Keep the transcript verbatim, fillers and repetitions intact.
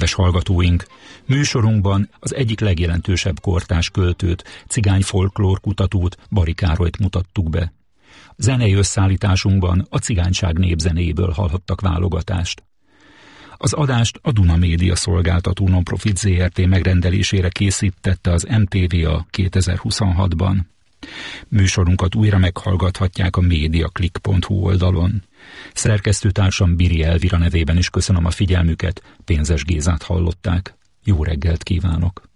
Kedves hallgatóink, műsorunkban az egyik legjelentősebb kortárs költőt, cigány folklór kutatót, Bari Károlyt mutattuk be. Zenei összeállításunkban a cigányság népzenéből hallhattak válogatást. Az adást a Duna Média Szolgáltató Nonprofit zé er té megrendelésére készítette az em té vé á kétezer-huszonhatban. Műsorunkat újra meghallgathatják a mediaclick pont hu oldalon. Szerkesztőtársam Biri Elvira nevében is köszönöm a figyelmüket, Pénzes Gézát hallották. Jó reggelt kívánok!